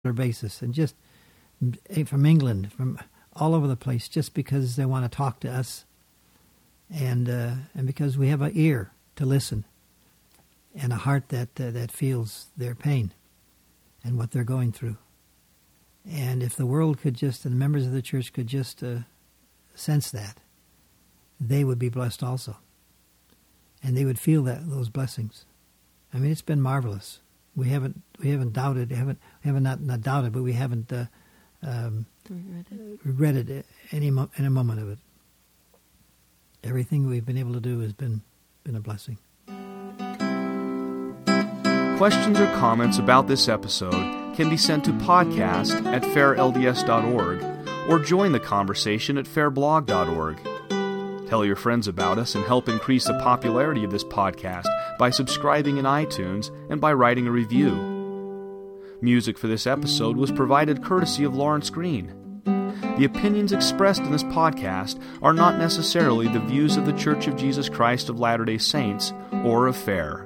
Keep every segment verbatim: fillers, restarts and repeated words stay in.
basis, and just from England, from all over the place, just because they want to talk to us, and uh, and because we have an ear to listen, and a heart that uh, that feels their pain and what they're going through. And if the world could just, and the members of the church could just uh, sense that, they would be blessed also, and they would feel that those blessings. I mean, it's been marvelous. We haven't we haven't doubted, haven't we haven't not, not doubted, but we haven't uh, um, regretted. regretted any mo- any moment of it. Everything we've been able to do has been been a blessing. Questions or comments about this episode can be sent to podcast at fair l d s dot org or join the conversation at fair blog dot org. Tell your friends about us and help increase the popularity of this podcast by subscribing in iTunes and by writing a review. Music for this episode was provided courtesy of Lawrence Green. The opinions expressed in this podcast are not necessarily the views of the Church of Jesus Christ of Latter-day Saints or of FAIR.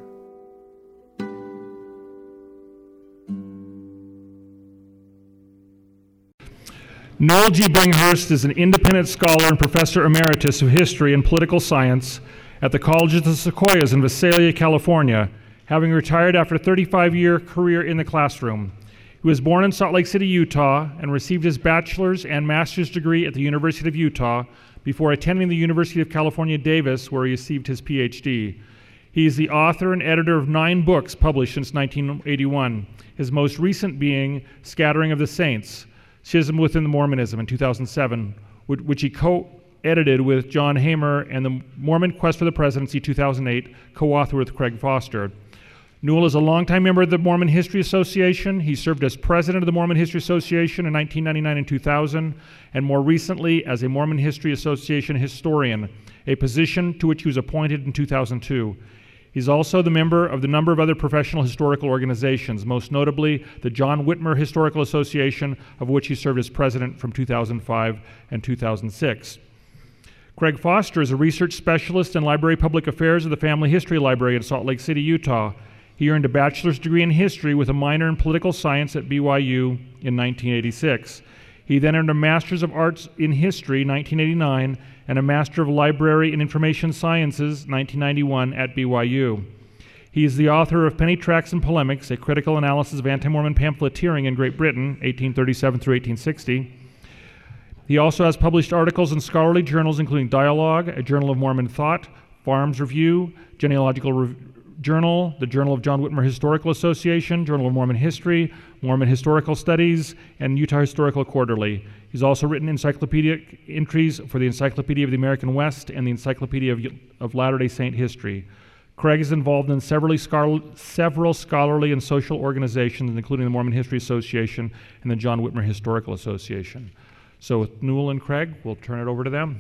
Noel G. Bringhurst is an independent scholar and professor emeritus of history and political science at the College of the Sequoias in Visalia, California, having retired after a thirty-five-year career in the classroom. He was born in Salt Lake City, Utah, and received his bachelor's and master's degree at the University of Utah before attending the University of California, Davis, where he received his P H D. He is the author and editor of nine books published since nineteen eighty-one, his most recent being Scattering of the Saints, Schism Within the Mormonism in two thousand seven, which he co-edited with John Hamer, and the Mormon Quest for the Presidency two thousand eight, co-authored with Craig Foster. Newell is a longtime member of the Mormon History Association. He served as president of the Mormon History Association in nineteen ninety-nine and two thousand, and more recently as a Mormon History Association historian, a position to which he was appointed in two thousand two. He's also the member of the number of other professional historical organizations, most notably the John Whitmer Historical Association, of which he served as president from two thousand five and two thousand six. Craig Foster is a research specialist in Library Public Affairs of the Family History Library in Salt Lake City, Utah. He earned a bachelor's degree in history with a minor in political science at B Y U in nineteen eighty-six. He then earned a Master's of Arts in History, nineteen eighty-nine, and a Master of Library and Information Sciences, nineteen ninety-one, at B Y U. He is the author of Penny Tracts and Polemics, a critical analysis of anti-Mormon pamphleteering in Great Britain, eighteen thirty-seven through eighteen sixty. He also has published articles in scholarly journals including Dialogue, a Journal of Mormon Thought, Farms Review, Genealogical Re- Journal, the Journal of John Whitmer Historical Association, Journal of Mormon History, Mormon Historical Studies, and Utah Historical Quarterly. He's also written encyclopedic entries for the Encyclopedia of the American West and the Encyclopedia of, of Latter-day Saint History. Craig is involved in several, scholar, several scholarly and social organizations, including the Mormon History Association and the John Whitmer Historical Association. So with Newell and Craig, we'll turn it over to them.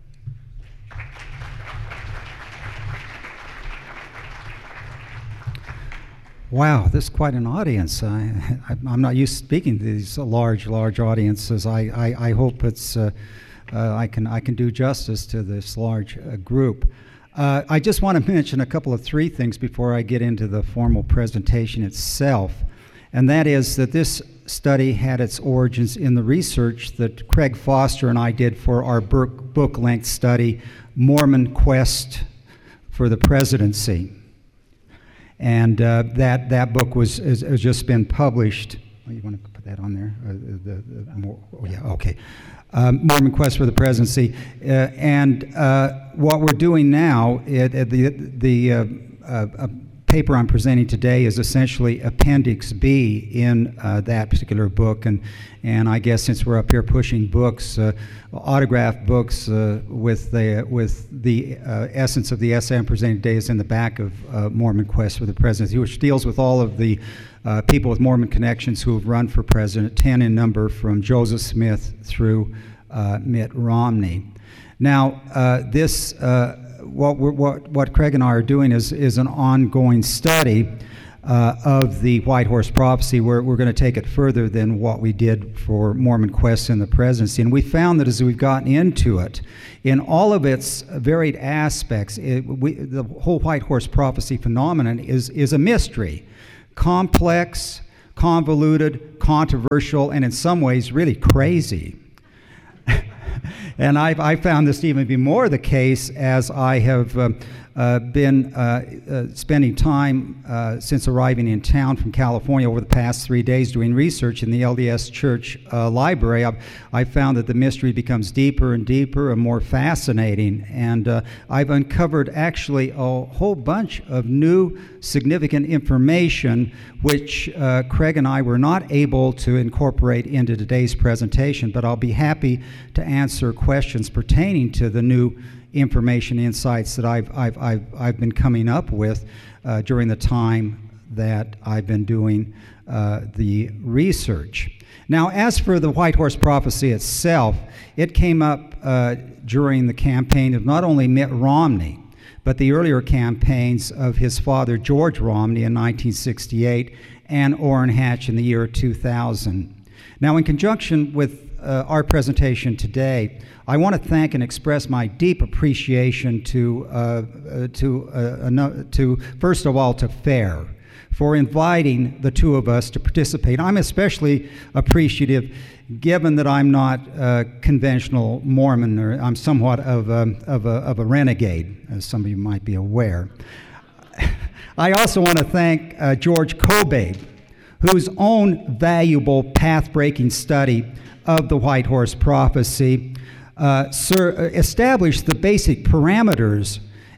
Wow, this is quite an audience. I, I, I'm not used to speaking to these large, large audiences. I, I, I hope it's uh, uh, I can I can do justice to this large uh, group. Uh, I just want to mention a couple of three things before I get into the formal presentation itself, and that is that this study had its origins in the research that Craig Foster and I did for our book, book-length study, Mormon Quest for the Presidency. And uh, that that book was has, has just been published. Oh, you want to put that on there? Uh, the, the more, oh, yeah, okay. Um, Mormon Quest for the Presidency, uh, and uh, what we're doing now, it, it, the the uh, uh, paper I'm presenting today is essentially Appendix B in uh, that particular book, and and I guess since we're up here pushing books, uh, autographed books uh, with the with the uh, essence of the essay I'm presenting today is in the back of uh, Mormon Quest for the Presidency, which deals with all of the uh, people with Mormon connections who have run for president, ten in number, from Joseph Smith through uh, Mitt Romney. Now, uh, this. Uh, What, we're, what what Craig and I are doing is is an ongoing study uh, of the White Horse Prophecy. Where we're going to take it further than what we did for Mormon Quest in the Presidency. And we found that as we've gotten into it, in all of its varied aspects, it, we, the whole White Horse Prophecy phenomenon is is a mystery, complex, convoluted, controversial, and in some ways really crazy. And I've, I found this to even be more the case as I have uh, uh, been uh, uh, spending time uh, since arriving in town from California over the past three days doing research in the L D S Church uh, library. I've, I've found that the mystery becomes deeper and deeper and more fascinating. And uh, I've uncovered actually a whole bunch of new significant information which uh, Craig and I were not able to incorporate into today's presentation, but I'll be happy to answer questions pertaining to the new information insights that I've, I've, I've, I've been coming up with uh, during the time that I've been doing uh, the research. Now, as for the White Horse Prophecy itself, it came up uh, during the campaign of not only Mitt Romney, but the earlier campaigns of his father, George Romney, in nineteen sixty-eight, and Orrin Hatch in the year two thousand. Now, in conjunction with uh, our presentation today, I want to thank and express my deep appreciation to, uh, uh, to, uh, to, first of all, to FAIR for inviting the two of us to participate. I'm especially appreciative given that I'm not a conventional Mormon, or I'm somewhat of a, of a, of a renegade, as some of you might be aware. I also want to thank uh, George Kobabe, whose own valuable path-breaking study of the White Horse Prophecy uh, sir, established the basic parameters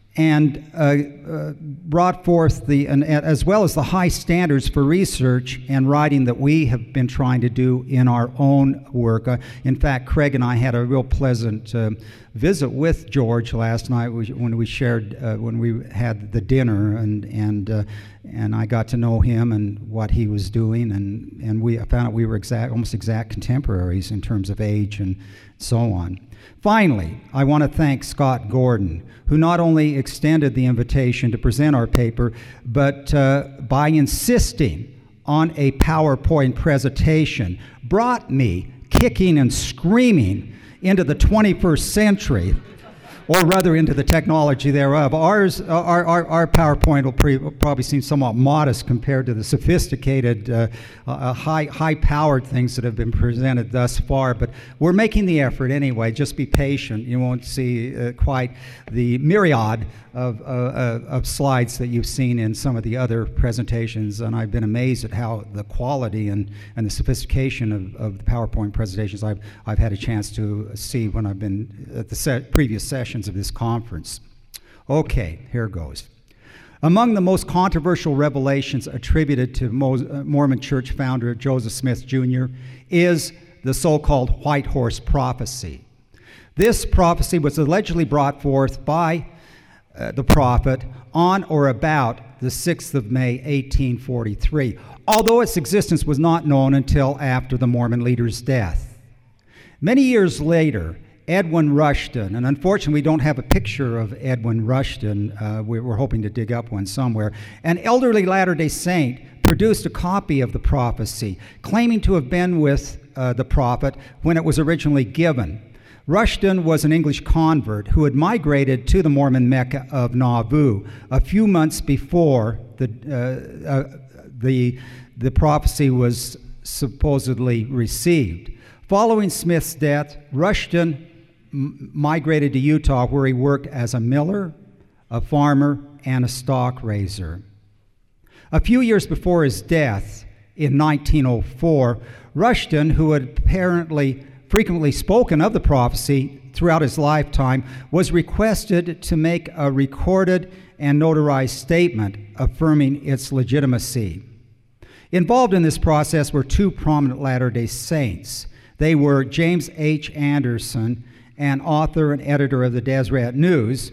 and uh, uh, brought forth the, and, as well as the high standards for research and writing that we have been trying to do in our own work. Uh, in fact, Craig and I had a real pleasant uh, visit with George last night when we shared, uh, when we had the dinner, and and uh, and I got to know him and what he was doing, and and we I found out we were exact, almost exact contemporaries in terms of age and so on. Finally, I want to thank Scott Gordon, who not only extended the invitation to present our paper, but uh, by insisting on a PowerPoint presentation, brought me kicking and screaming into the twenty-first century, or rather into the technology thereof. Ours, our, our, our PowerPoint will, pre, will probably seem somewhat modest compared to the sophisticated, uh, uh, high, high-powered things that have been presented thus far, but we're making the effort anyway. Just be patient. You won't see uh, quite the myriad of, uh, uh, of slides that you've seen in some of the other presentations, and I've been amazed at how the quality and, and the sophistication of, of the PowerPoint presentations I've, I've had a chance to see when I've been at the se- previous sessions of this conference. Okay, here goes. Among the most controversial revelations attributed to Mo- uh, Mormon Church founder Joseph Smith Junior is the so-called White Horse Prophecy. This prophecy was allegedly brought forth by uh, the prophet on or about the sixth of May, eighteen forty-three, although its existence was not known until after the Mormon leader's death. Many years later, Edwin Rushton, and unfortunately we don't have a picture of Edwin Rushton, uh, we we're hoping to dig up one somewhere, an elderly Latter-day Saint produced a copy of the prophecy, claiming to have been with uh, the prophet when it was originally given. Rushton was an English convert who had migrated to the Mormon Mecca of Nauvoo a few months before the, uh, uh, the, the prophecy was supposedly received. Following Smith's death, Rushton m- migrated to Utah, where he worked as a miller, a farmer, and a stock raiser. A few years before his death, in nineteen oh four, Rushton, who had apparently frequently spoken of the prophecy throughout his lifetime, was requested to make a recorded and notarized statement affirming its legitimacy. Involved in this process were two prominent Latter-day Saints. They were James H. Anderson, an author and editor of the Deseret News,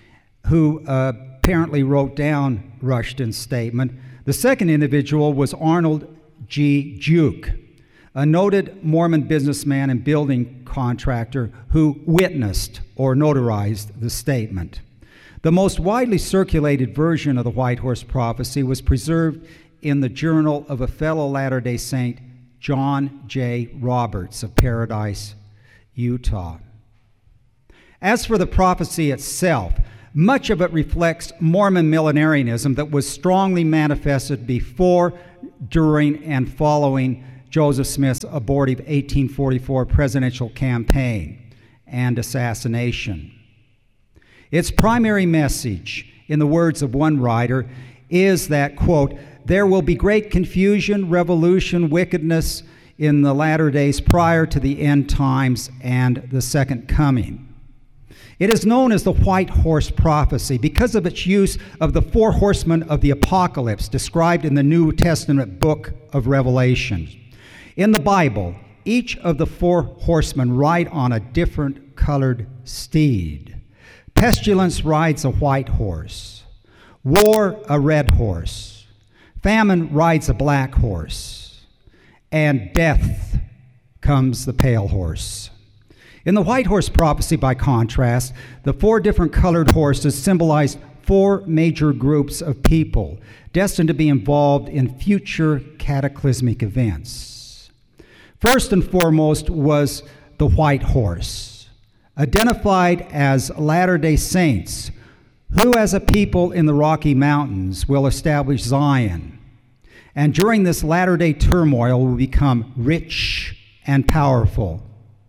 who uh, apparently wrote down Rushton's statement. The second individual was Arnold G. Juke, a noted Mormon businessman and building contractor who witnessed or notarized the statement. The most widely circulated version of the White Horse Prophecy was preserved in the journal of a fellow Latter-day Saint, John J. Roberts of Paradise, Utah. As for the prophecy itself, Much of it reflects Mormon millenarianism that was strongly manifested before, during, and following Joseph Smith's abortive eighteen forty-four presidential campaign and assassination. Its primary message, in the words of one writer, is that, quote, there will be great confusion, revolution, wickedness in the latter days prior to the end times and the second coming. It is known as the White Horse Prophecy because of its use of the four horsemen of the apocalypse described in the New Testament book of Revelation. In the Bible, each of the four horsemen ride on a different colored steed. Pestilence rides a white horse, war a red horse, famine rides a black horse, and death comes the pale horse. In the White Horse Prophecy, by contrast, the four different colored horses symbolize four major groups of people destined to be involved in future cataclysmic events. First and foremost was the white horse, identified as Latter-day Saints, who as a people in the Rocky Mountains will establish Zion, and during this latter-day turmoil will become rich and powerful.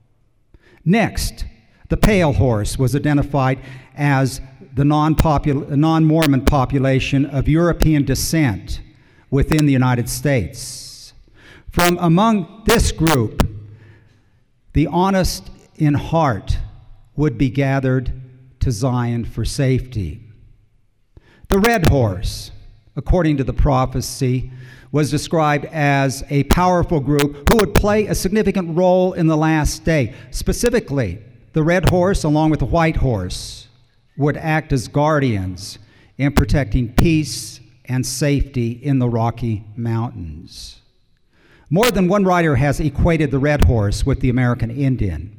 Next, the pale horse was identified as the non-popul- non-Mormon population of European descent within the United States. From among this group, the honest in heart would be gathered to Zion for safety. The red horse, according to the prophecy, was described as a powerful group who would play a significant role in the last day. Specifically, the red horse, along with the white horse, would act as guardians in protecting peace and safety in the Rocky Mountains. More than one writer has equated the red horse with the American Indian.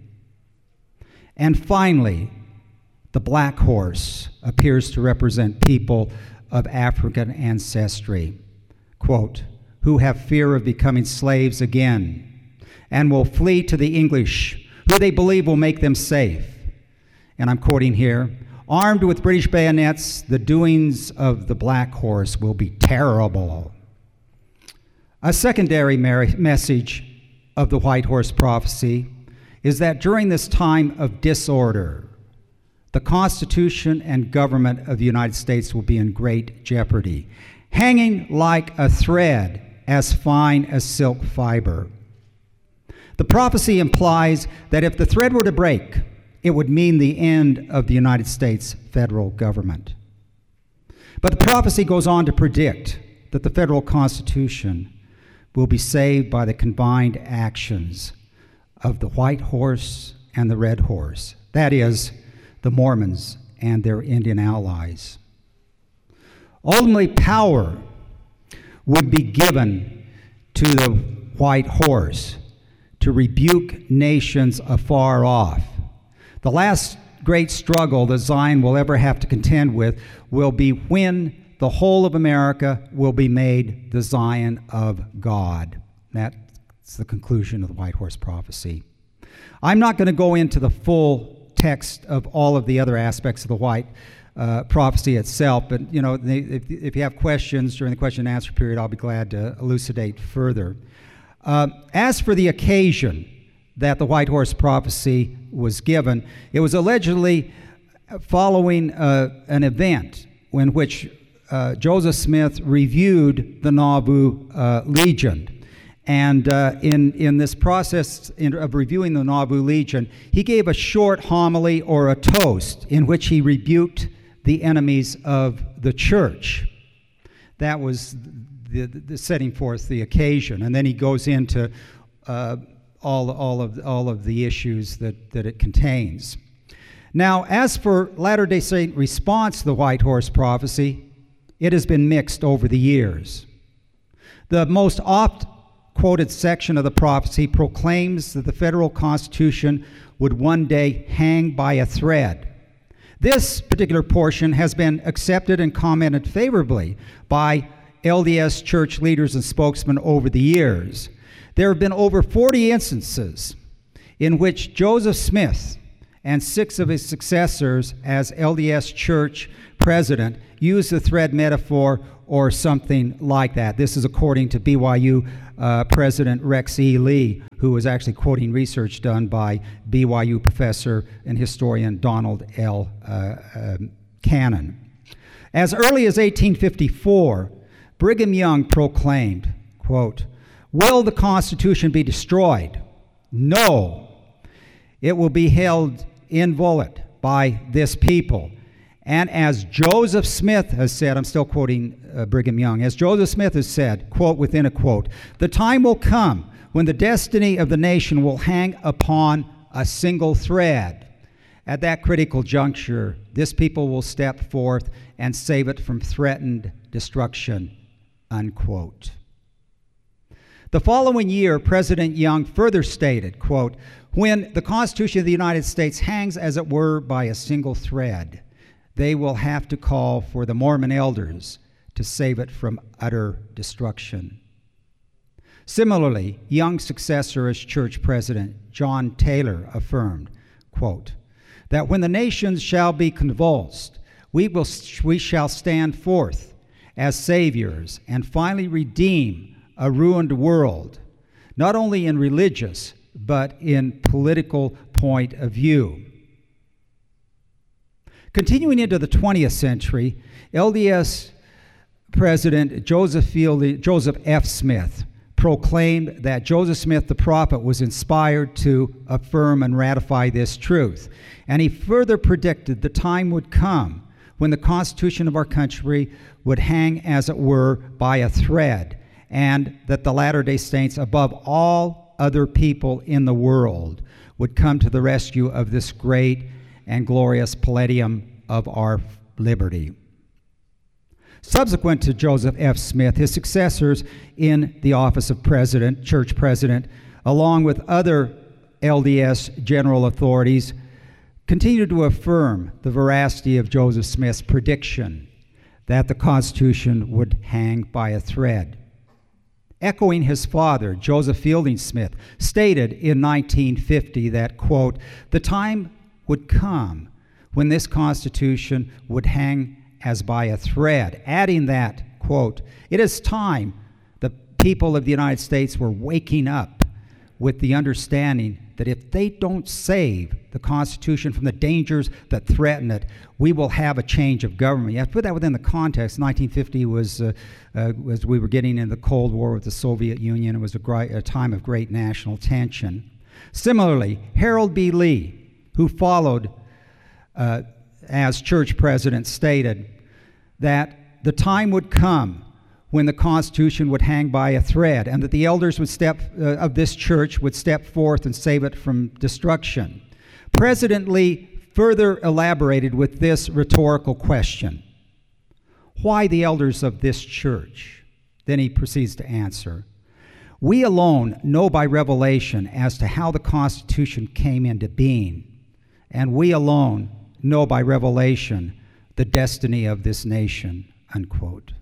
And finally, the black horse appears to represent people of African ancestry, quote, who have fear of becoming slaves again and will flee to the English, who they believe will make them safe. And I'm quoting here, armed with British bayonets, the doings of the black horse will be terrible. A secondary mer- message of the White Horse Prophecy is that during this time of disorder, the Constitution and government of the United States will be in great jeopardy, hanging like a thread as fine as silk fiber. The prophecy implies that if the thread were to break, it would mean the end of the United States federal government. But the prophecy goes on to predict that the federal Constitution will be saved by the combined actions of the white horse and the red horse, that is, the Mormons and their Indian allies. Ultimately, power would be given to the white horse to rebuke nations afar off. The last great struggle that Zion will ever have to contend with will be when the whole of America will be made the Zion of God. That's the conclusion of the White Horse Prophecy. I'm not going to go into the full text of all of the other aspects of the White Uh, prophecy itself, but you know, they, if, if you have questions during the question and answer period, I'll be glad to elucidate further. Uh, as for the occasion that the White Horse Prophecy was given, it was allegedly following uh, an event in which uh, Joseph Smith reviewed the Nauvoo uh, Legion. And uh, in, in this process in, of reviewing the Nauvoo Legion, he gave a short homily or a toast in which he rebuked the enemies of the church. That was the, the setting forth the occasion. And then he goes into uh, all, all, of, all of the issues that, that it contains. Now, as for Latter-day Saint response to the White Horse Prophecy, it has been mixed over the years. The most oft-quoted section of the prophecy proclaims that the federal Constitution would one day hang by a thread. This particular portion has been accepted and commented favorably by L D S church leaders and spokesmen over the years. There have been over forty instances in which Joseph Smith and six of his successors as L D S Church president used the thread metaphor or something like that. This is according to B Y U uh, President Rex E. Lee, who was actually quoting research done by B Y U professor and historian Donald L. Uh, um, Cannon. As early as eighteen fifty-four, Brigham Young proclaimed, quote, "Will the Constitution be destroyed? No. It will be held inviolate by this people." And as Joseph Smith has said, I'm still quoting uh, Brigham Young, as Joseph Smith has said, quote within a quote, "The time will come when the destiny of the nation will hang upon a single thread. At that critical juncture, this people will step forth and save it from threatened destruction," unquote. The following year, President Young further stated, quote, "When the Constitution of the United States hangs, as it were, by a single thread, they will have to call for the Mormon elders to save it from utter destruction." Similarly, Young's successor as church president, John Taylor, affirmed, quote, "that when the nations shall be convulsed, we will we shall stand forth as saviors and finally redeem a ruined world, not only in religious, but in political point of view." Continuing into the twentieth century, L D S President Joseph, Fielding, Joseph F. Smith proclaimed that Joseph Smith the prophet was inspired to affirm and ratify this truth. And he further predicted the time would come when the Constitution of our country would hang, as it were, by a thread, and that the Latter-day Saints, above all other people in the world, would come to the rescue of this great and glorious palladium of our liberty. Subsequent to Joseph F. Smith, his successors in the office of president, church president, along with other L D S general authorities, continued to affirm the veracity of Joseph Smith's prediction that the Constitution would hang by a thread. Echoing his father, Joseph Fielding Smith, stated in nineteen fifty that, quote, "the time would come when this Constitution would hang as by a thread," adding that, quote, "it is time the people of the United States were waking up with the understanding that if they don't save the Constitution from the dangers that threaten it, we will have a change of government." You have to put that within the context. nineteen fifty was, uh, uh, as we were getting into the Cold War with the Soviet Union. It was a, gri- a time of great national tension. Similarly, Harold B. Lee, who followed uh, as church president, stated that the time would come when the Constitution would hang by a thread, and that the elders would step uh, of this church would step forth and save it from destruction. President Lee further elaborated with this rhetorical question: "Why the elders of this church?" Then he proceeds to answer, "We alone know by revelation as to how the Constitution came into being, and we alone know by revelation the destiny of this nation," unquote.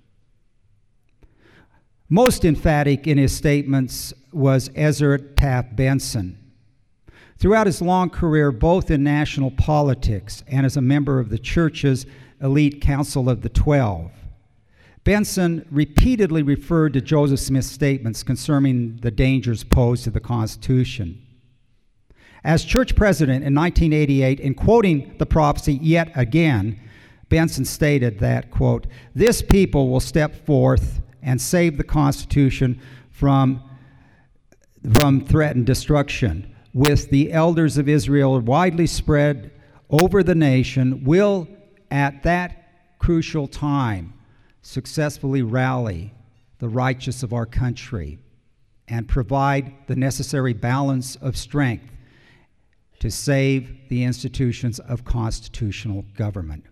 Most emphatic in his statements was Ezra Taft Benson. Throughout his long career, both in national politics and as a member of the church's elite Council of the Twelve, Benson repeatedly referred to Joseph Smith's statements concerning the dangers posed to the Constitution. As church president in nineteen eighty-eight, in quoting the prophecy yet again, Benson stated that, quote, "this people will step forth and save the Constitution from, from threatened destruction. With the elders of Israel widely spread over the nation, will at that crucial time successfully rally the righteous of our country and provide the necessary balance of strength to save the institutions of constitutional government."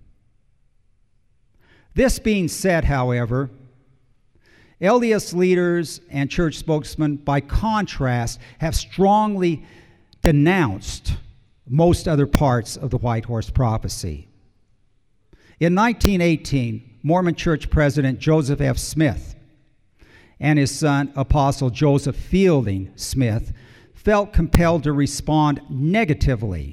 This being said, however, L D S leaders and church spokesmen, by contrast, have strongly denounced most other parts of the White Horse Prophecy. In nineteen eighteen, Mormon Church President Joseph F. Smith and his son, Apostle Joseph Fielding Smith, felt compelled to respond negatively to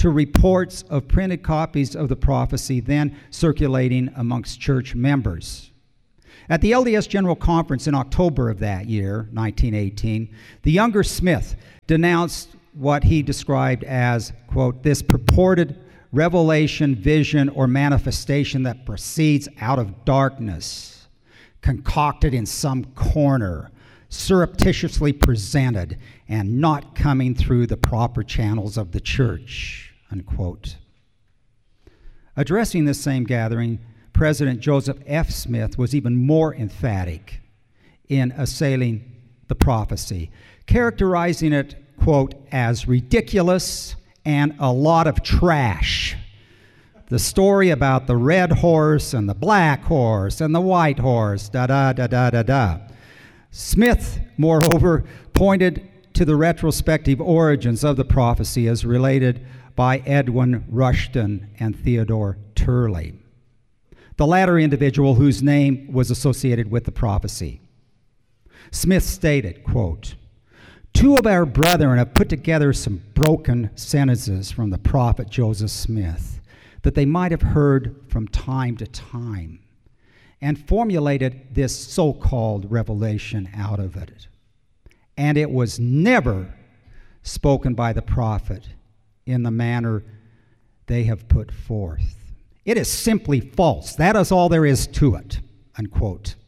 to reports of printed copies of the prophecy then circulating amongst church members. At the L D S General Conference in October of that year, nineteen eighteen, the younger Smith denounced what he described as, quote, this purported revelation, vision, or manifestation that proceeds out of darkness, concocted in some corner, surreptitiously presented, and not coming through the proper channels of the church, unquote. Addressing this same gathering, President Joseph F. Smith was even more emphatic in assailing the prophecy, characterizing it, quote, as ridiculous and a lot of trash. The story about the red horse and the black horse and the white horse, da-da-da-da-da-da. Smith, moreover, pointed to the retrospective origins of the prophecy as related by Edwin Rushton and Theodore Turley, the latter individual whose name was associated with the prophecy. Smith stated, quote, two of our brethren have put together some broken sentences from the prophet Joseph Smith that they might have heard from time to time, and formulated this so-called revelation out of it. And it was never spoken by the prophet in the manner they have put forth. It is simply false. That is all there is to it, unquote.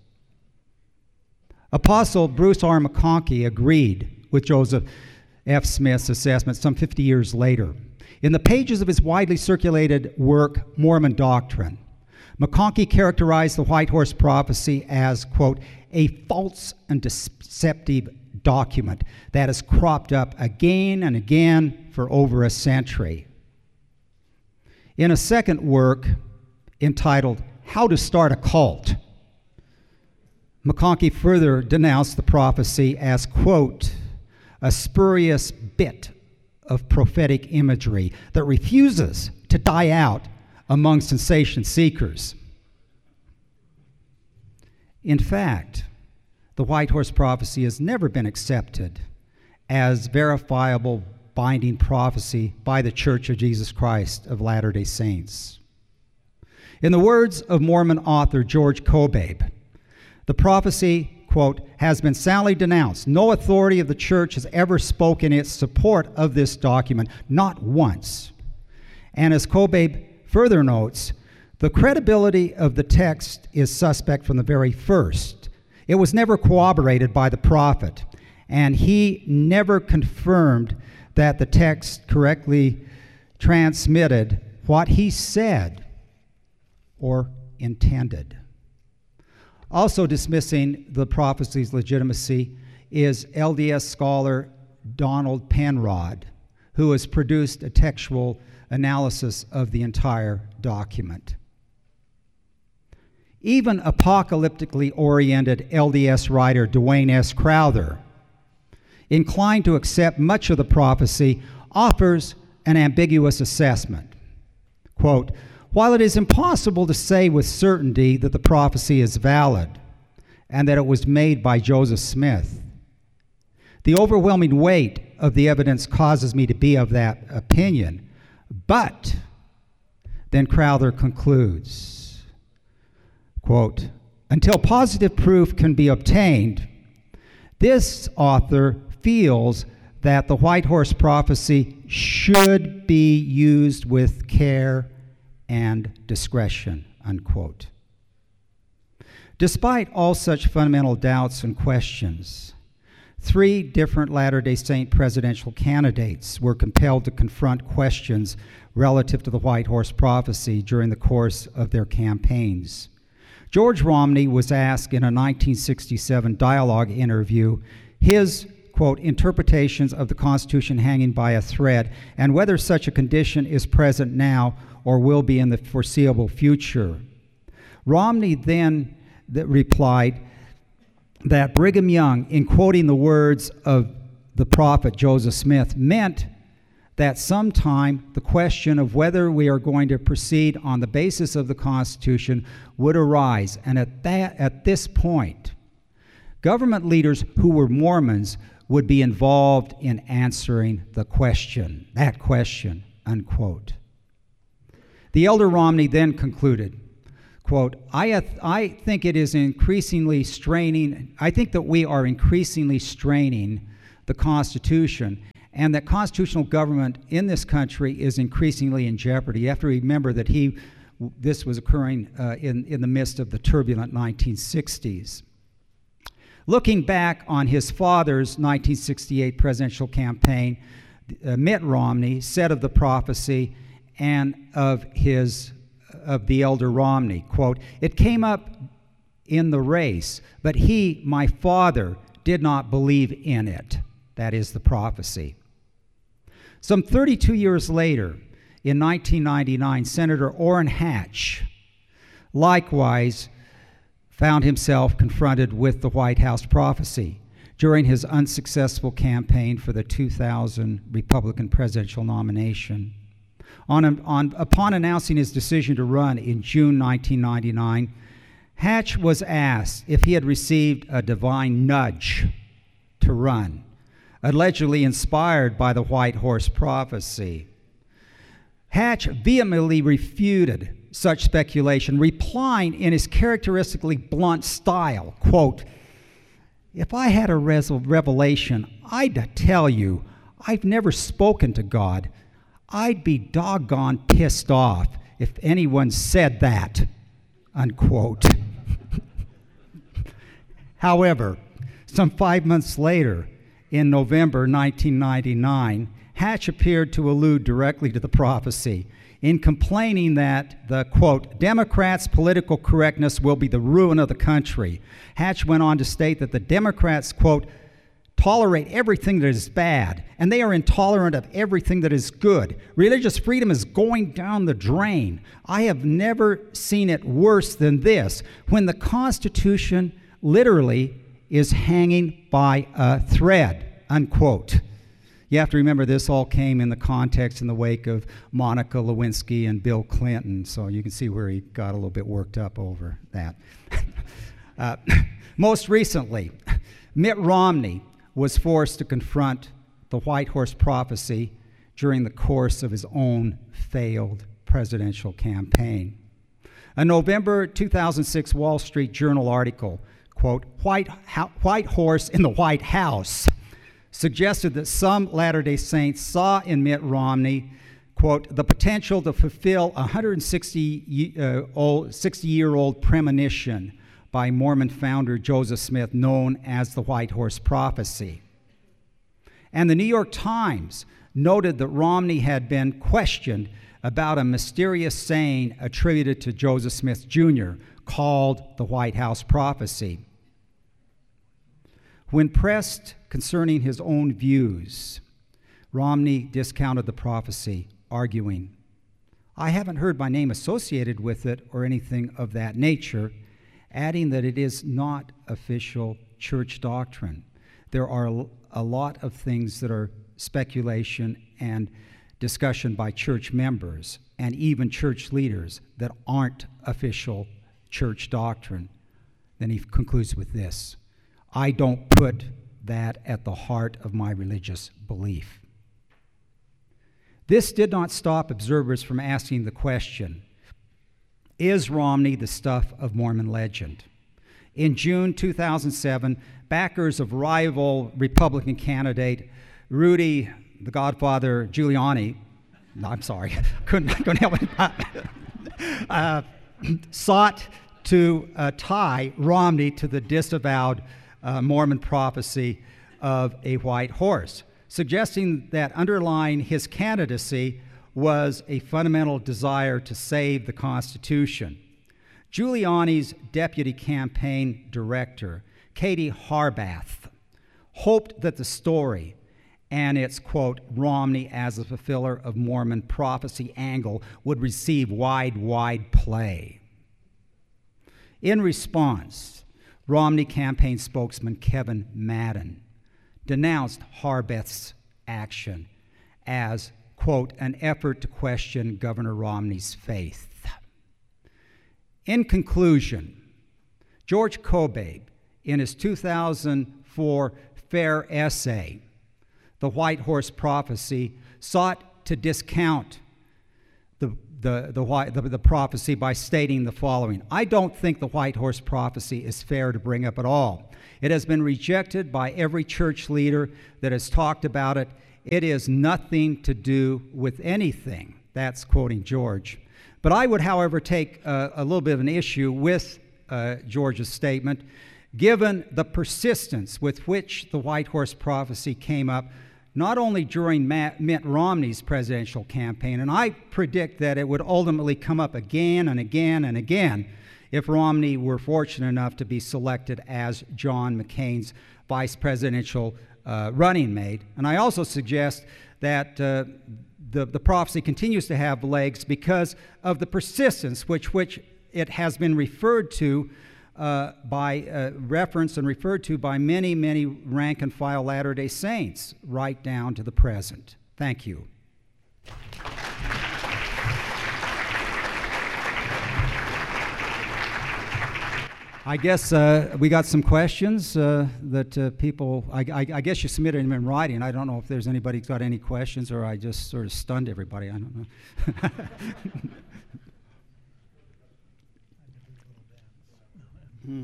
Apostle Bruce R. McConkie agreed with Joseph F. Smith's assessment some fifty years later. In the pages of his widely circulated work, Mormon Doctrine, McConkie characterized the White Horse prophecy as, quote, a false and deceptive document that has cropped up again and again for over a century. In a second work entitled How to Start a Cult, McConkie further denounced the prophecy as, quote, a spurious bit of prophetic imagery that refuses to die out among sensation seekers. In fact, the White Horse prophecy has never been accepted as verifiable binding prophecy by the Church of Jesus Christ of Latter-day Saints. In the words of Mormon author George Kobabe, the prophecy, quote, has been soundly denounced. No authority of the church has ever spoken in its support of this document, not once. And as Kobabe further notes, the credibility of the text is suspect from the very first. It was never corroborated by the prophet, and he never confirmed that the text correctly transmitted what he said or intended. Also dismissing the prophecy's legitimacy is L D S scholar Donald Penrod, who has produced a textual analysis of the entire document. Even apocalyptically oriented L D S writer Dwayne S. Crowther, inclined to accept much of the prophecy, offers an ambiguous assessment. Quote, while it is impossible to say with certainty that the prophecy is valid and that it was made by Joseph Smith, the overwhelming weight of the evidence causes me to be of that opinion. But, then Crowther concludes, quote, until positive proof can be obtained, this author feels that the White Horse prophecy should be used with care and discretion, unquote. Despite all such fundamental doubts and questions, three different Latter-day Saint presidential candidates were compelled to confront questions relative to the White Horse prophecy during the course of their campaigns. George Romney was asked in a nineteen sixty-seven dialogue interview his, quote, interpretations of the Constitution hanging by a thread and whether such a condition is present now or will be in the foreseeable future. Romney then th- replied that Brigham Young, in quoting the words of the prophet Joseph Smith, meant that sometime the question of whether we are going to proceed on the basis of the Constitution would arise. And at that, at this point, government leaders who were Mormons would be involved in answering the question, that question, unquote. The elder Romney then concluded, quote, I, I think it is increasingly straining, I think that we are increasingly straining the Constitution, and that constitutional government in this country is increasingly in jeopardy. You have to remember that he, this was occurring uh, in, in the midst of the turbulent nineteen sixties. Looking back on his father's nineteen sixty-eight presidential campaign, uh, Mitt Romney said of the prophecy and of his of the elder Romney, quote, it came up in the race, but he, my father, did not believe in it. That is the prophecy. Some thirty-two years later, in nineteen ninety-nine, Senator Orrin Hatch likewise found himself confronted with the White House prophecy during his unsuccessful campaign for the two thousand Republican presidential nomination. On, on, upon announcing his decision to run in June nineteen ninety-nine, Hatch was asked if he had received a divine nudge to run, allegedly inspired by the White Horse prophecy. Hatch vehemently refuted such speculation, replying in his characteristically blunt style, quote, if I had a res- revelation, I'd tell you, I've never spoken to God. I'd be doggone pissed off if anyone said that, unquote. However, some five months later, in November nineteen ninety-nine, Hatch appeared to allude directly to the prophecy in complaining that the, quote, Democrats' political correctness will be the ruin of the country. Hatch went on to state that the Democrats, quote, tolerate everything that is bad, and they are intolerant of everything that is good. Religious freedom is going down the drain. I have never seen it worse than this, when the Constitution literally is hanging by a thread, unquote. You have to remember this all came in the context in the wake of Monica Lewinsky and Bill Clinton, so you can see where he got a little bit worked up over that. uh, most recently, Mitt Romney was forced to confront the White Horse prophecy during the course of his own failed presidential campaign. A November two thousand six Wall Street Journal article, quote, White, Ho- White Horse in the White House, suggested that some Latter-day Saints saw in Mitt Romney, quote, the potential to fulfill a one hundred sixty-year-old premonition by Mormon founder Joseph Smith, known as the White Horse Prophecy. And the New York Times noted that Romney had been questioned about a mysterious saying attributed to Joseph Smith Junior called the White House Prophecy. When pressed concerning his own views, Romney discounted the prophecy, arguing, I haven't heard my name associated with it or anything of that nature, adding that it is not official church doctrine. There are a lot of things that are speculation and discussion by church members and even church leaders that aren't official church doctrine. Then he concludes with this, I don't put that at the heart of my religious belief. This did not stop observers from asking the question, is Romney the stuff of Mormon legend? In June two thousand seven, backers of rival Republican candidate Rudy, the Godfather Giuliani, no, I'm sorry, couldn't, couldn't help it, uh, sought to uh, tie Romney to the disavowed uh, Mormon prophecy of a white horse, suggesting that underlying his candidacy was a fundamental desire to save the Constitution. Giuliani's deputy campaign director, Katie Harbath, hoped that the story and its, quote, Romney as a fulfiller of Mormon prophecy angle would receive wide, wide play. In response, Romney campaign spokesman Kevin Madden denounced Harbath's action as, quote, an effort to question Governor Romney's faith. In conclusion, George Kobabe, in his two thousand four Fair essay, The White Horse Prophecy, sought to discount the the the, white, the the prophecy by stating the following. I don't think the white horse prophecy is fair to bring up at all. It has been rejected by every church leader that has talked about it. It is nothing to do with anything. That's quoting George. But I would, however, take uh, a little bit of an issue with uh, George's statement, given the persistence with which the white horse prophecy came up, not only during Matt, Mitt Romney's presidential campaign, and I predict that it would ultimately come up again and again and again if Romney were fortunate enough to be selected as John McCain's vice presidential uh, running mate. And I also suggest that uh, the, the prophecy continues to have legs because of the persistence which which it has been referred to uh, by uh, reference and referred to by many, many rank and file Latter-day Saints right down to the present. Thank you. I guess uh, we got some questions uh, that uh, people, I, I, I guess you submitted them in writing. I don't know if there's anybody who's got any questions or I just sort of stunned everybody. I don't know. hmm.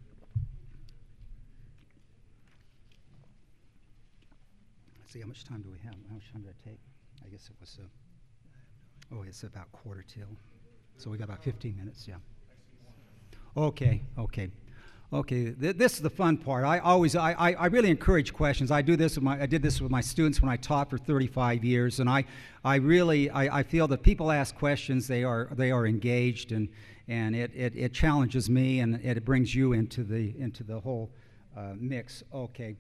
Let's see, how much time do we have? How much time did I take? I guess it was, uh, oh, it's about quarter till. So we got about fifteen minutes, yeah. Okay, okay, okay. Th- this is the fun part. I always, I, I, I really encourage questions. I do this with my, I did this with my students when I taught for thirty-five years, and I, I really, I, I feel that people ask questions, they are, they are engaged, and and it, it, it challenges me, and it brings you into the into the whole uh, mix. Okay.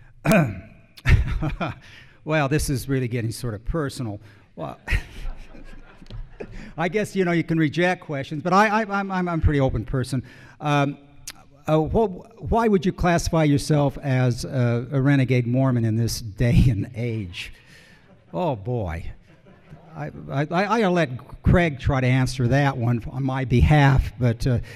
Well, this is really getting sort of personal. Well. I guess, you know, you can reject questions, but I, I, I'm, I'm a pretty open person. Um, uh, wh- why would you classify yourself as a, a renegade Mormon in this day and age? Oh, boy. I, I, I, I'll let Craig try to answer that one on my behalf, but... Uh,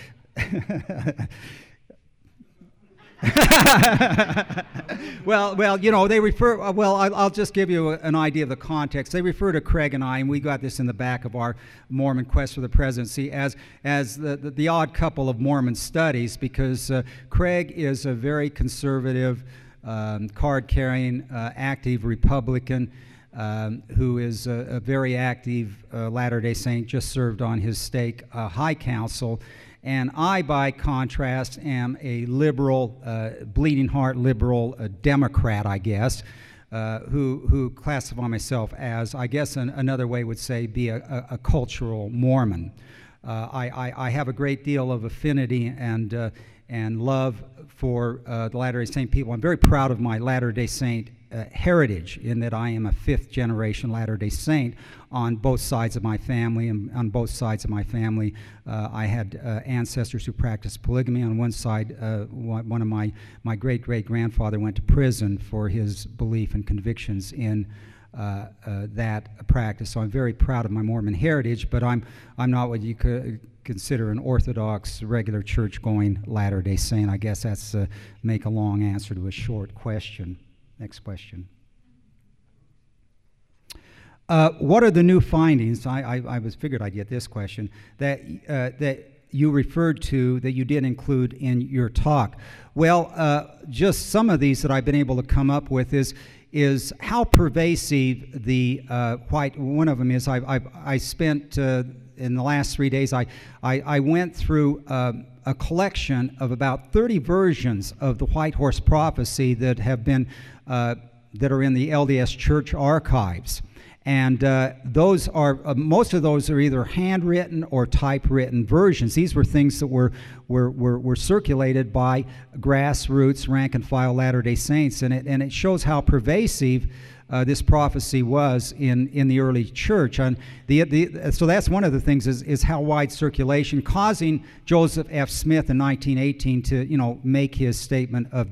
well, well, you know, they refer, uh, well, I, I'll just give you a, an idea of the context. They refer to Craig and I, and we got this in the back of our Mormon Quest for the Presidency, as as the, the, the odd couple of Mormon studies, because uh, Craig is a very conservative, um, card-carrying, uh, active Republican um, who is a, a very active uh, Latter-day Saint, just served on his stake uh, High Council. And I, by contrast, am a liberal, uh, bleeding heart liberal uh, Democrat, I guess, uh, who who classify myself as, I guess an, another way would say, be a, a, a cultural Mormon. Uh, I, I, I have a great deal of affinity and uh, and love for uh, the Latter-day Saint people. I'm very proud of my Latter-day Saint uh, heritage, in that I am a fifth generation Latter-day Saint on both sides of my family. And on both sides of my family, uh, I had uh, ancestors who practiced polygamy. On one side, uh, one of my, my great-great-grandfather went to prison for his belief and convictions in uh, uh, that practice. So I'm very proud of my Mormon heritage, but I'm, I'm not what you could consider an Orthodox, regular church-going Latter-day Saint. I guess that's uh, make a long answer to a short question. Next question. Uh, what are the new findings? I, I, I was figured I'd get this question that uh, that you referred to, that you did include in your talk. Well, uh, just some of these that I've been able to come up with is is how pervasive the uh, white. One of them is I I, I spent uh, in the last three days. I I, I went through uh, a collection of about thirty versions of the White Horse Prophecy that have been uh, that are in the L D S Church archives. And uh, those are, uh, most of those are either handwritten or typewritten versions. These were things that were, were, were, were circulated by grassroots, rank-and-file Latter-day Saints, and it, and it shows how pervasive uh, this prophecy was in, in the early church. And the, the, so that's one of the things, is, is how wide circulation, causing Joseph F. Smith in nineteen eighteen to, you know, make his statement of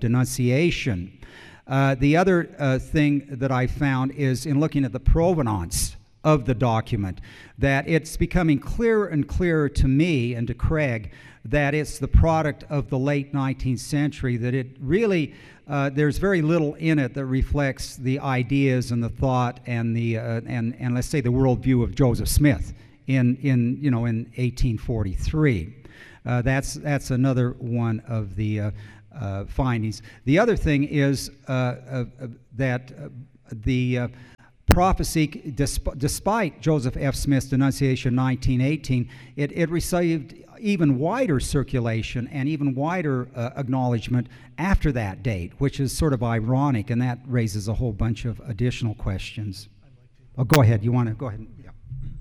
denunciation. Uh, the other uh, thing that I found is in looking at the provenance of the document, that it's becoming clearer and clearer to me and to Craig that it's the product of the late nineteenth century, that it really, uh, there's very little in it that reflects the ideas and the thought and the, uh, and, and let's say the worldview of Joseph Smith in, in you know, in eighteen forty-three. Uh, that's, that's another one of the uh, uh, findings. The other thing is uh, uh, uh, that uh, the uh, prophecy, disp- despite Joseph F. Smith's denunciation in nineteen eighteen, it, it received even wider circulation and even wider uh, acknowledgement after that date, which is sort of ironic, and that raises a whole bunch of additional questions. Oh, go ahead. You want to go ahead? Yeah.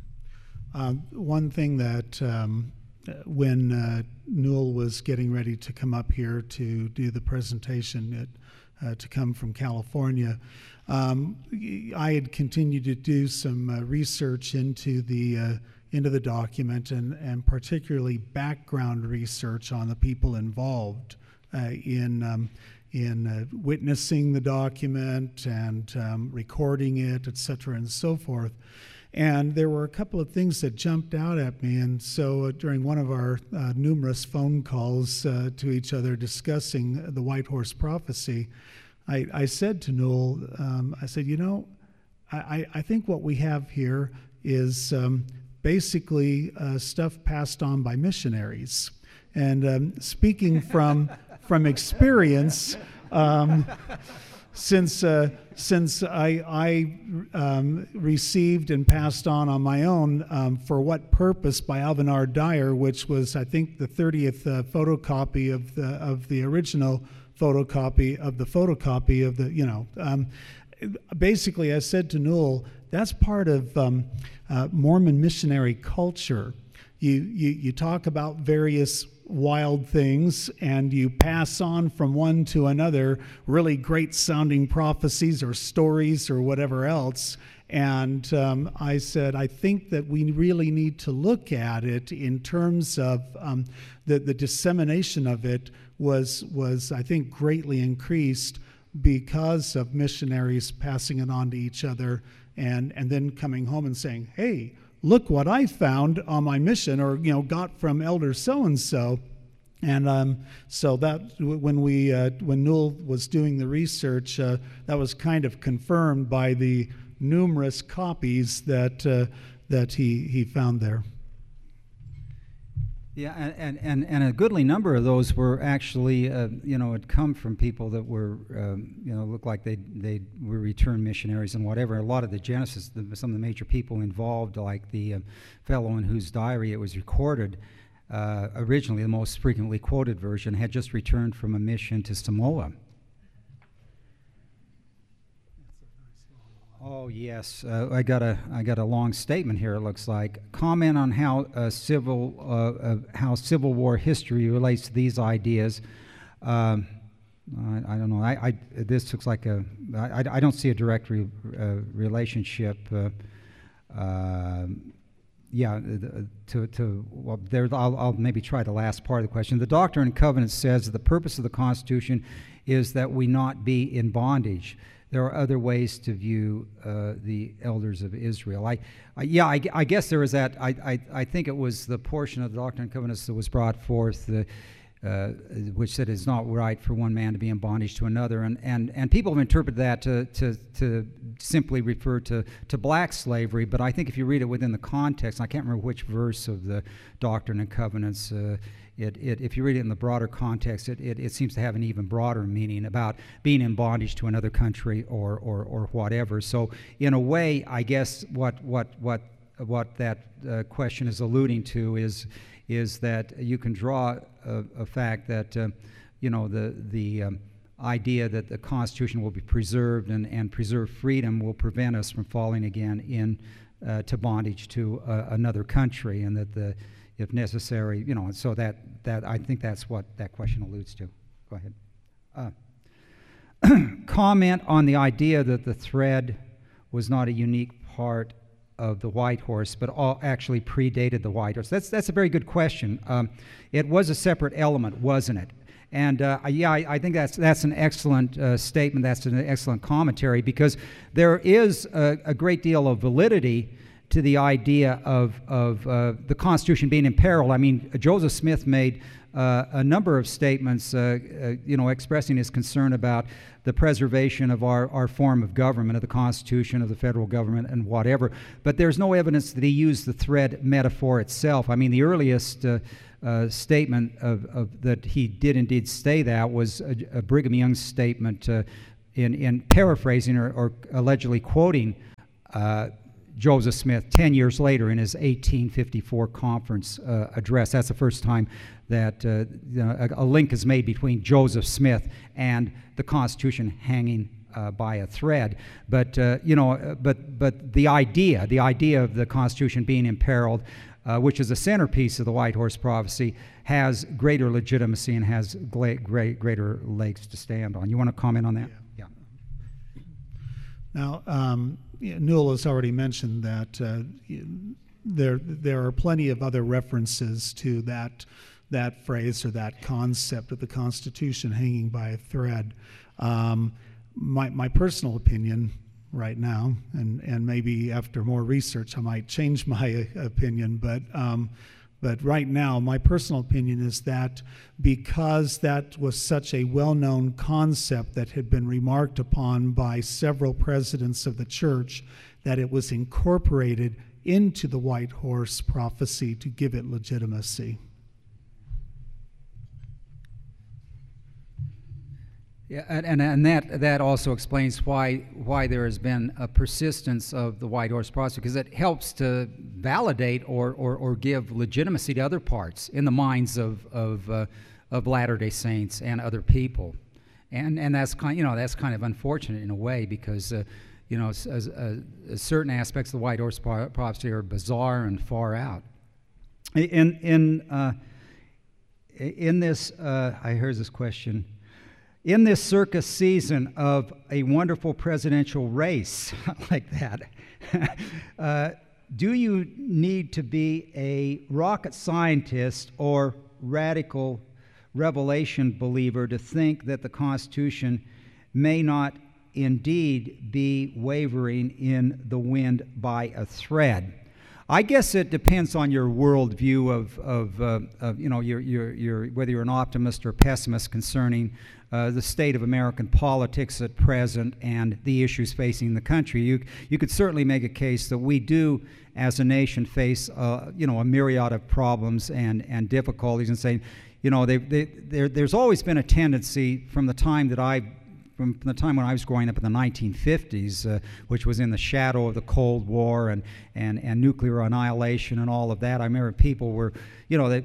Um, one thing that um, when uh, Newell was getting ready to come up here to do the presentation, at, uh, to come from California, um, I had continued to do some uh, research into the uh, into the document, and, and particularly background research on the people involved uh, in um, in uh, witnessing the document and um, recording it, et cetera, and so forth. And there were a couple of things that jumped out at me, and so uh, during one of our uh, numerous phone calls uh, to each other discussing the White Horse Prophecy, I, I said to Newell, um, I said, you know, I, I think what we have here is um, basically uh, stuff passed on by missionaries. And um, speaking from from experience, um, since uh, since I, I um, received and passed on on my own um, For What Purpose by Alvin R. Dyer, which was, I think, the thirtieth uh, photocopy of the of the original photocopy of the photocopy of the, you know, um, basically I said to Newell, that's part of um, uh, Mormon missionary culture. You, you you talk about various wild things, and you pass on from one to another really great sounding prophecies or stories or whatever else. And um, I said, I think that we really need to look at it in terms of um, the, the dissemination of it was, was, I think, greatly increased because of missionaries passing it on to each other, and, and then coming home and saying, hey, look what I found on my mission, or, you know, got from Elder so-and-so. And um, so that when we uh, when Newell was doing the research, uh, that was kind of confirmed by the numerous copies that uh, that he, he found there. Yeah, and, and, and a goodly number of those were actually, uh, you know, had come from people that were, um, you know, looked like they they were returned missionaries and whatever. A lot of the Genesis, the, some of the major people involved, like the uh, fellow in whose diary it was recorded, uh, originally the most frequently quoted version, had just returned from a mission to Samoa. Oh yes, uh, I got a I got a long statement here. It looks like comment on how uh, civil uh, uh, how Civil War history relates to these ideas. Um, I, I don't know. I, I this looks like a I, I don't see a direct re, uh, relationship. Uh, uh, yeah, to to well, there. I'll, I'll maybe try the last part of the question. The Doctrine and Covenants says that the purpose of the Constitution is that we not be in bondage. There are other ways to view uh, the elders of Israel. I, I yeah, I, I guess there was that. I, I, I think it was the portion of the Doctrine and Covenants that was brought forth, the, uh, which said it's not right for one man to be in bondage to another, and and, and people have interpreted that to, to to simply refer to to black slavery. But I think if you read it within the context, I can't remember which verse of the Doctrine and Covenants. Uh, It, it, if you read it in the broader context, it, it, it seems to have an even broader meaning about being in bondage to another country or, or, or whatever. So, in a way, I guess what what what what that uh, question is alluding to is is that you can draw a, a fact that uh, you know the the um, idea that the Constitution will be preserved and, and preserve freedom will prevent us from falling again in uh, to bondage to uh, another country, and that the if necessary, you know, so that, that I think that's what that question alludes to. Go ahead. Uh, comment on the idea that the thread was not a unique part of the White Horse, but all actually predated the White Horse. That's that's a very good question. Um, it was a separate element, wasn't it? And uh, yeah, I, I think that's that's an excellent uh, statement. That's an excellent commentary, because there is a, a great deal of validity to the idea of, of uh, the Constitution being in peril. I mean, Joseph Smith made uh, a number of statements, uh, uh, you know, expressing his concern about the preservation of our, our form of government, of the Constitution, of the federal government, and whatever. But there's no evidence that he used the thread metaphor itself. I mean, the earliest uh, uh, statement of, of that he did indeed say that was a, a Brigham Young statement uh, in, in paraphrasing or, or allegedly quoting uh, Joseph Smith ten years later in his eighteen fifty-four conference uh, address. That's the first time that uh, you know, a, a link is made between Joseph Smith and the Constitution hanging uh, by a thread. But uh, you know, uh, but but the idea, the idea of the Constitution being imperiled, uh, which is the centerpiece of the White Horse Prophecy, has greater legitimacy and has gla- great, greater legs to stand on. You want to comment on that? Yeah. yeah. Now, um, yeah, Newell has already mentioned that uh, there there are plenty of other references to that that phrase or that concept of the Constitution hanging by a thread. Um, my my personal opinion right now, and, and maybe after more research I might change my opinion, but um, but right now my personal opinion is that because that was such a well-known concept that had been remarked upon by several presidents of the church, that it was incorporated into the White Horse Prophecy to give it legitimacy. Yeah, and, and that that also explains why why there has been a persistence of the White Horse Prophecy, because it helps to validate or, or, or give legitimacy to other parts in the minds of of, uh, of Latter-day Saints and other people, and and that's kind you know that's kind of unfortunate in a way, because uh, you know as, as, uh, certain aspects of the White Horse Prophecy are bizarre and far out. In in uh, in this, uh, I heard this question. In this circus season of a wonderful presidential race like that, uh, do you need to be a rocket scientist or radical revelation believer to think that the Constitution may not indeed be wavering in the wind by a thread? I guess it depends on your worldview of, of, uh, of you know, your, your, your, whether you're an optimist or pessimist concerning uh, the state of American politics at present and the issues facing the country. You, you could certainly make a case that we do, as a nation, face uh, you know, a myriad of problems and, and difficulties, and saying, you know, they, they, there, there's always been a tendency from the time that I From the time when I was growing up in the nineteen fifties, uh, which was in the shadow of the Cold War and, and, and nuclear annihilation and all of that, I remember people were, you know, they,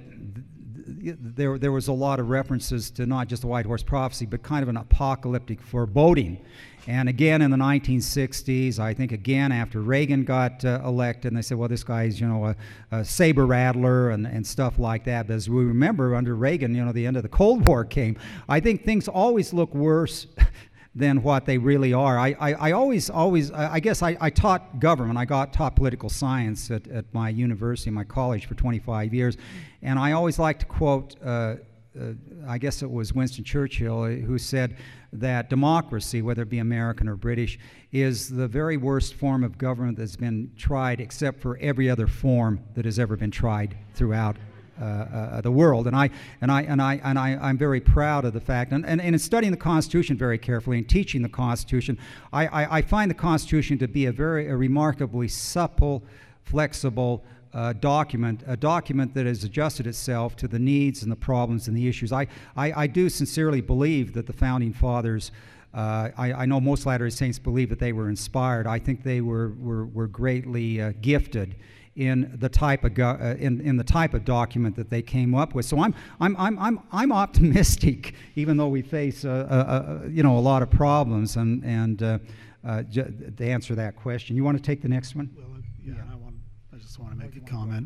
there, there was a lot of references to not just the White Horse Prophecy, but kind of an apocalyptic foreboding. And again in the nineteen sixties, I think again after Reagan got uh, elected, and they said, well, this guy's, you know, a, a saber rattler and, and stuff like that. But as we remember, under Reagan, you know, the end of the Cold War came. I think things always look worse than what they really are. I, I, I always, always, I guess I, I taught government. I got taught political science at, at my university, my college, for twenty-five years. And I always like to quote, uh, uh, I guess it was Winston Churchill, who said that democracy, whether it be American or British, is the very worst form of government that's been tried, except for every other form that has ever been tried throughout Uh, uh, the world. And I and I and I and I I'm very proud of the fact. And, and, and in studying the Constitution very carefully and teaching the Constitution, I, I, I find the Constitution to be a very a remarkably supple, flexible uh, document, a document that has adjusted itself to the needs and the problems and the issues. I I, I do sincerely believe that the Founding Fathers. Uh, I, I know most Latter-day Saints believe that they were inspired. I think they were were, were greatly uh, gifted in the type of go- uh, in in the type of document that they came up with. So I'm I'm I'm I'm I'm optimistic, even though we face uh, uh, uh, you know a lot of problems. And and uh, uh, j- to answer that question, you want to take the next one? Well, yeah, yeah. I want. I just want to make a comment.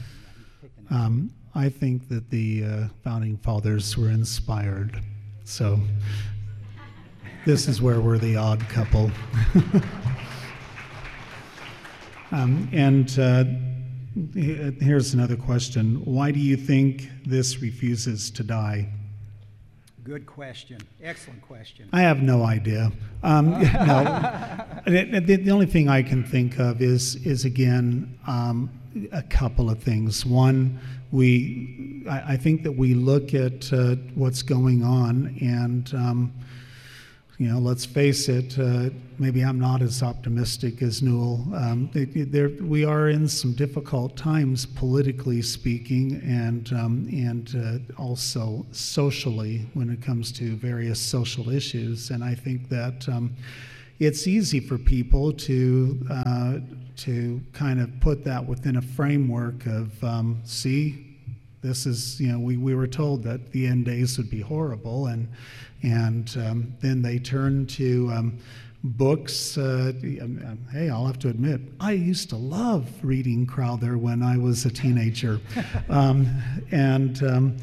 Um, I think that the uh, Founding Fathers were inspired. So this is where we're the odd couple. Um, and uh, here's another question. Why do you think this refuses to die? Good question. Excellent question. I have no idea. Um, no, the, the only thing I can think of is is again um, a couple of things. One, we I, I think that we look at uh, what's going on, and um, you know, let's face it. Uh, maybe I'm not as optimistic as Newell. Um, they, there, we are in some difficult times, politically speaking, and um, and uh, also socially when it comes to various social issues. And I think that um, it's easy for people to uh, to kind of put that within a framework of um, see. This is, you know, we, we were told that the end days would be horrible, and and um, then they turn to um, books. Uh, hey, I'll have to admit, I used to love reading Crowther when I was a teenager, um, and um,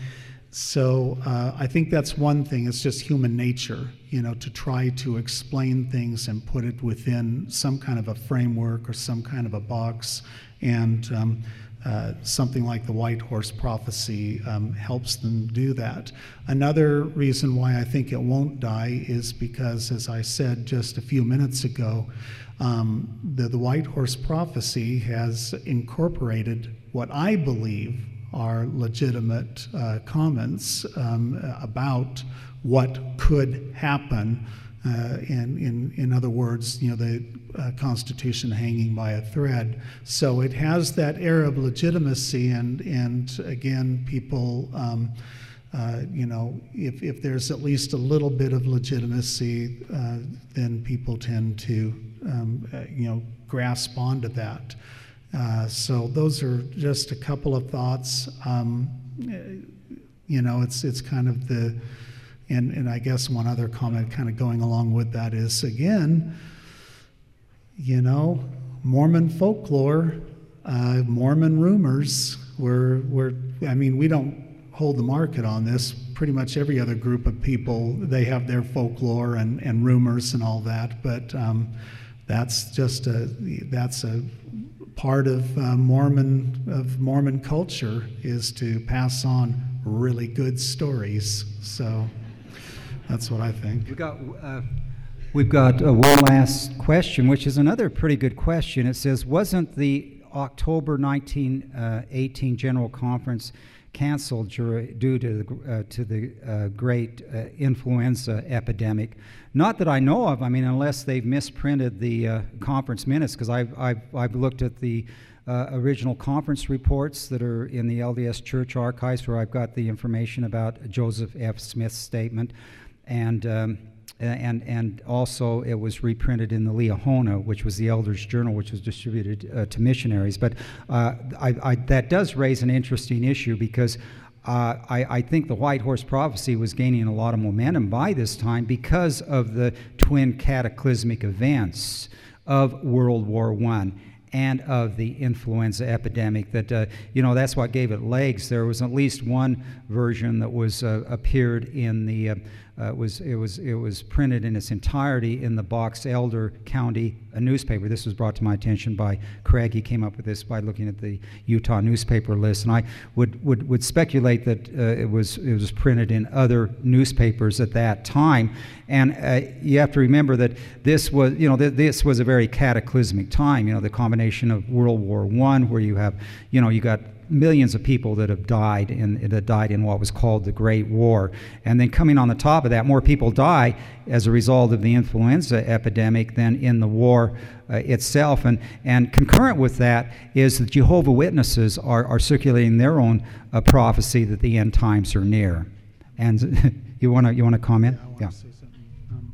so uh, I think that's one thing. It's just human nature, you know, to try to explain things and put it within some kind of a framework or some kind of a box, and um, Uh, something like the White Horse Prophecy um, helps them do that. Another reason why I think it won't die is because, as I said just a few minutes ago, um, the, the White Horse Prophecy has incorporated what I believe are legitimate uh, comments um, about what could happen. Uh, in, in, in other words, you know, the uh, Constitution hanging by a thread. So it has that air of legitimacy, and and again, people, um, uh, you know, if, if there's at least a little bit of legitimacy, uh, then people tend to, um, uh, you know, grasp onto that. Uh, so those are just a couple of thoughts. Um, you know, it's it's kind of the. And, and I guess one other comment kind of going along with that is, again, you know, Mormon folklore, uh, Mormon rumors, we're, we're, I mean, we don't hold the market on this. Pretty much every other group of people, they have their folklore and, and rumors and all that, but um, that's just a, that's a part of uh, Mormon, of Mormon culture, is to pass on really good stories. So that's what I think. We got, uh, we've got uh, one last question, which is another pretty good question. It says, wasn't the October nineteen eighteen General Conference canceled due to the, uh, to the uh, great uh, influenza epidemic? Not that I know of. I mean, unless they've misprinted the uh, conference minutes, because I've, I've, I've looked at the Uh, original conference reports that are in the L D S Church archives, where I've got the information about Joseph F. Smith's statement, and um, and and also it was reprinted in the Liahona, which was the Elders' Journal, which was distributed uh, to missionaries. But uh, I, I, that does raise an interesting issue, because Uh, I, I think the White Horse Prophecy was gaining a lot of momentum by this time because of the twin cataclysmic events of World War One and of the influenza epidemic. That uh, you know, that's what gave it legs. There was at least one version that was uh, appeared in the uh, uh, was it was it was printed in its entirety in the Box Elder County a newspaper. This was brought to my attention by Craig. He came up with this by looking at the Utah newspaper list, and I would would, would speculate that uh, it was it was printed in other newspapers at that time. And uh, you have to remember that this was you know th- this was a very cataclysmic time. You know, the combination of World War One, where you have you know you got millions of people that have died in that died in what was called the Great War, and then coming on the top of that, more people die as a result of the influenza epidemic than in the war uh, itself. And and concurrent with that is that Jehovah's Witnesses are are circulating their own uh, prophecy that the end times are near. And you want to you want to comment? Yeah. I wanna say something. Um,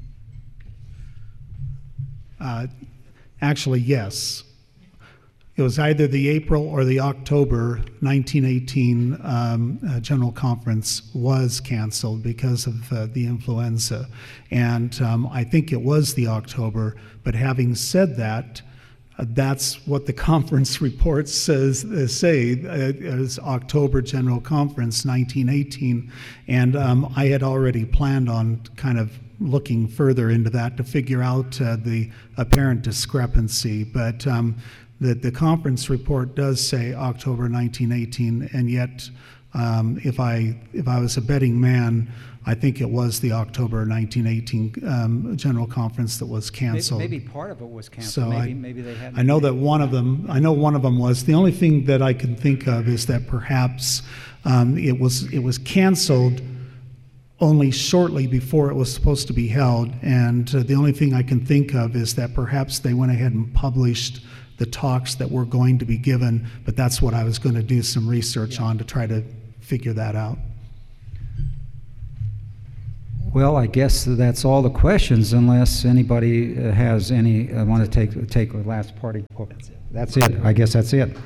uh, actually, yes. It was either the April or the October nineteen eighteen um, uh, General Conference was canceled because of uh, the influenza. And um, I think it was the October, but having said that, uh, that's what the conference reports says, uh, say, uh, is October General Conference nineteen eighteen. And um, I had already planned on kind of looking further into that to figure out uh, the apparent discrepancy. But um, The, the conference report does say October nineteen eighteen, and yet Um, if I if I was a betting man, I think it was the October nineteen eighteen um, General Conference that was canceled. Maybe, maybe part of it was canceled. So maybe, I, maybe they had. I know that one of them. I know one of them was. The only thing that I can think of is that perhaps um, it was it was canceled only shortly before it was supposed to be held, and uh, the only thing I can think of is that perhaps they went ahead and published the talks that were going to be given, but that's what I was going to do some research Yeah. on to try to figure that out. Well, I guess that's all the questions, unless anybody uh, has any, uh, want to take take a last party. Oh, that's it. That's it. I guess that's it.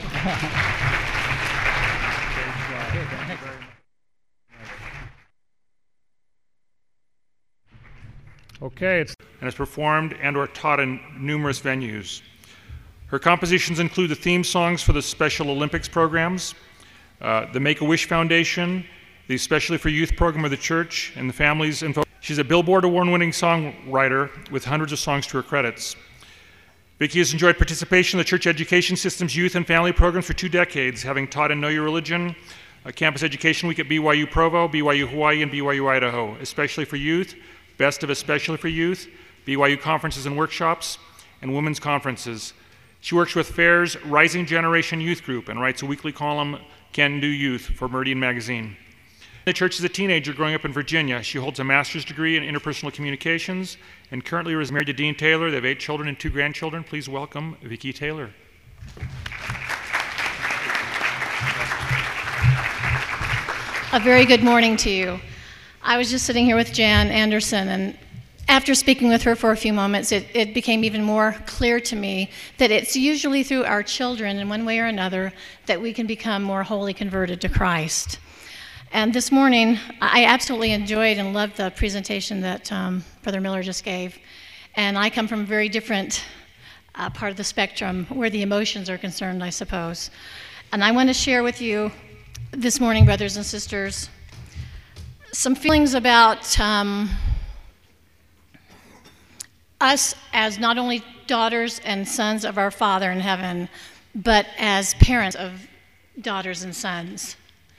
Okay, it's, and it's performed and or taught in numerous venues. Her compositions include the theme songs for the Special Olympics programs, uh, the Make-A-Wish Foundation, the Especially for Youth program of the church, and the Families Info. She's a Billboard award-winning songwriter with hundreds of songs to her credits. Vicki has enjoyed participation in the church education system's youth and family programs for two decades, having taught in Know Your Religion, a campus education week at B Y U Provo, B Y U Hawaii, and B Y U Idaho, Especially for Youth, Best of Especially for Youth, B Y U conferences and workshops, and women's conferences. She works with FAIR's Rising Generation Youth Group and writes a weekly column, Can Do Youth, for Meridian Magazine. The church as a teenager growing up in Virginia. She holds a master's degree in interpersonal communications and currently is married to Dean Taylor. They have eight children and two grandchildren. Please welcome Vicki Taylor. A very good morning to you. I was just sitting here with Jan Anderson, and after speaking with her for a few moments, it, it became even more clear to me that it's usually through our children, in one way or another, that we can become more wholly converted to Christ. And this morning, I absolutely enjoyed and loved the presentation that um, Brother Miller just gave. And I come from a very different uh, part of the spectrum where the emotions are concerned, I suppose. And I want to share with you this morning, brothers and sisters, some feelings about um, us as not only daughters and sons of our Father in heaven, but as parents of daughters and sons.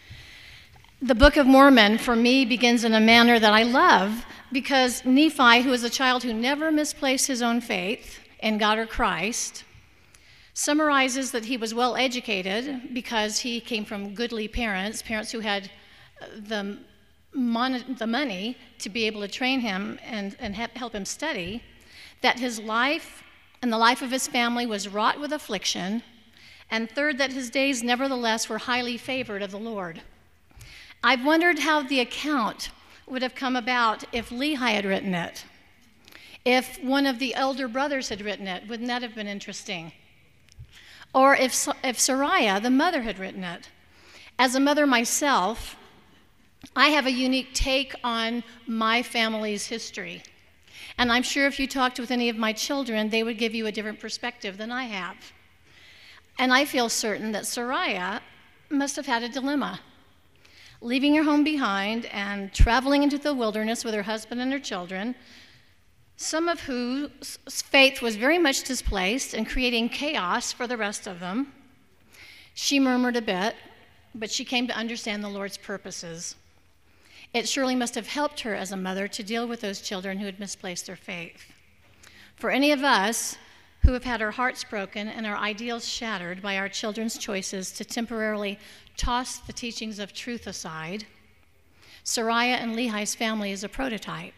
The Book of Mormon, for me, begins in a manner that I love, because Nephi, who is a child who never misplaced his own faith in God or Christ, summarizes that he was well educated because he came from goodly parents, parents who had the, mon- the money to be able to train him and, and help him study, that his life and the life of his family was wrought with affliction, and third, that his days nevertheless were highly favored of the Lord. I've wondered how the account would have come about if Lehi had written it, if one of the elder brothers had written it. Wouldn't that have been interesting? Or if, if Sariah, the mother, had written it. As a mother myself, I have a unique take on my family's history. And I'm sure if you talked with any of my children, they would give you a different perspective than I have. And I feel certain that Sariah must have had a dilemma. Leaving her home behind and traveling into the wilderness with her husband and her children, some of whose faith was very much displaced and creating chaos for the rest of them. She murmured a bit, but she came to understand the Lord's purposes. It surely must have helped her as a mother to deal with those children who had misplaced their faith. For any of us who have had our hearts broken and our ideals shattered by our children's choices to temporarily toss the teachings of truth aside, Sariah and Lehi's family is a prototype.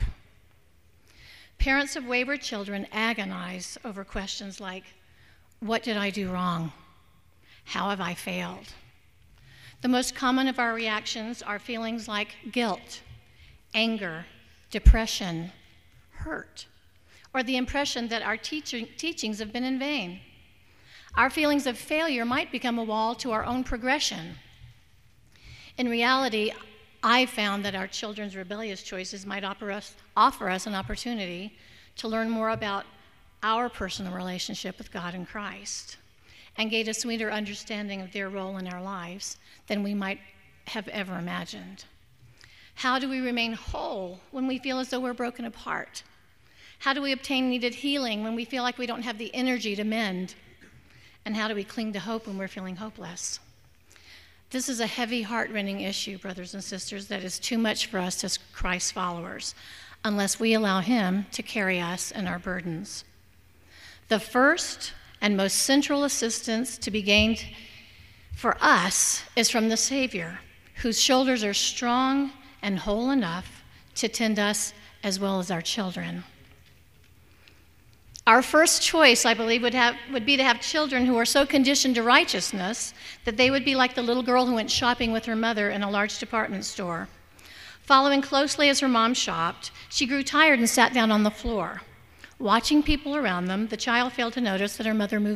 Parents of wayward children agonize over questions like, what did I do wrong? How have I failed? The most common of our reactions are feelings like guilt, anger, depression, hurt, or the impression that our teaching, teachings have been in vain. Our feelings of failure might become a wall to our own progression. In reality, I found that our children's rebellious choices might offer us, offer us an opportunity to learn more about our personal relationship with God and Christ, and gain a sweeter understanding of their role in our lives than we might have ever imagined. How do we remain whole when we feel as though we're broken apart? How do we obtain needed healing when we feel like we don't have the energy to mend? And how do we cling to hope when we're feeling hopeless? This is a heavy, heart-rending issue, brothers and sisters, that is too much for us as Christ followers, unless we allow him to carry us and our burdens. The first and most central assistance to be gained for us is from the Savior, whose shoulders are strong and whole enough to tend us as well as our children. Our first choice, I believe, would, have, would be to have children who are so conditioned to righteousness that they would be like the little girl who went shopping with her mother in a large department store. Following closely as her mom shopped, she grew tired and sat down on the floor. Watching people around them, the child failed to notice that her mother moved